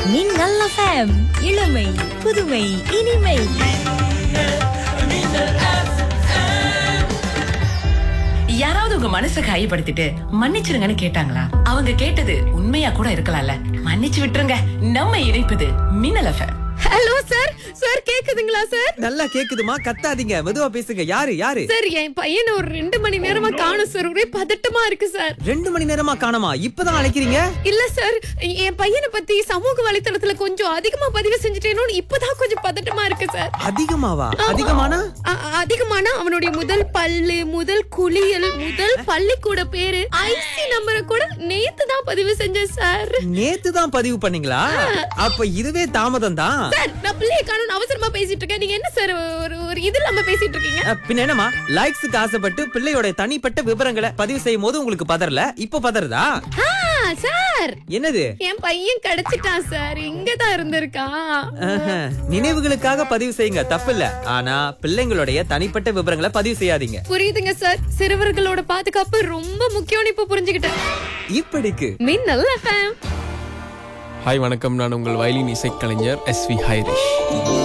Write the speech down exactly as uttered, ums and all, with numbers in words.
மின்னல் எஃப்எம், இளமை புதுமை இனிமை. யாராவது உங்க மனசை காயப்படுத்திட்டு மன்னிச்சிருங்கன்னு கேட்டாங்களா? அவங்க கேட்டது உண்மையா கூட இருக்கலாம்ல. மன்னிச்சு விட்டுருங்க. நம்ம இணைப்பது மின்னல் எஃப்எம். Hello sir. சார் கேக்குதுங்களா சார்? நல்லா கேக்குதுமா, கத்தாதீங்க, மெதுவா பேசுங்க. யாரு யாரு? சார், என் பையனை ஒரு ரெண்டு மணி நேரமா காணோம் சார். ஒரே பதட்டமா இருக்கு சார். ரெண்டு மணி நேரமா காணோமா? இப்பதான் அழைக்கிறீங்க? இல்ல சார், என் பையனை பத்தி சமூக வலைத்தளத்துல கொஞ்சம் அதிகமா பதிவு செஞ்சுட்டேனோன்னு இப்பதான் கொஞ்சம் பதட்டமா இருக்கு சார். அதிகமாவா? அதிகமானா? அ- அதிகமான அவனுடைய முதல் பல்லு, முதல் குளியல், முதல் பள்ளிக்கூட பேரு, ஐசி நம்பரை கூட நேத்து தான் பதிவு செஞ்சேன் சார். நேத்து தான் பதிவு பண்ணீங்களா? அப்ப இதுவே தாமதம் தான். சார், நான் பிள்ளைய காணோம்னு அவசரமா பேசிட்டு இருக்கேன். நீங்க என்ன சார் ஒரு ஒரு இது இல்லாம பேசிட்டு இருக்கீங்க? அஹ், பின்ன என்னமா, லைக்ஸுக்கு ஆசைப்பட்டு பிள்ளையோட தனிப்பட்ட விவரங்களை பதிவு செய்யும் போது உங்களுக்கு பதறல, இப்ப பதறதா? ஆ, சார், என்னது? என் பையன் கிடைச்சிட்டான் சார். இங்கதான் இருந்திருக்கான். ஆஹா, நினைவுகளுக்காக பதிவு செய்யுங்க, தப்பில்ல. ஆனா பிள்ளைங்களுடைய தனிப்பட்ட விவரங்களை பதிவு செய்யாதீங்க. புரியுதுங்க சார். சிறுவர்களோட பாதுகாப்பு ரொம்ப முக்கியம்னு இப்ப புரிஞ்சுக்கிட்டேன். இப்படிக்கு மின்னல் எஃப்எம். ஹாய் வணக்கம், நான் உங்கள் வயலின் இசைக்கலைஞர் எஸ் வி ஹைரிஷ்.